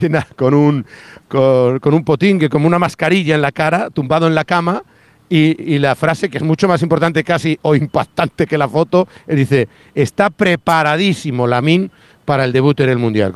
con un potingue, como una mascarilla en la cara, tumbado en la cama, y la frase, que es mucho más importante casi o impactante que la foto, él dice, está preparadísimo Lamine para el debut en el Mundial.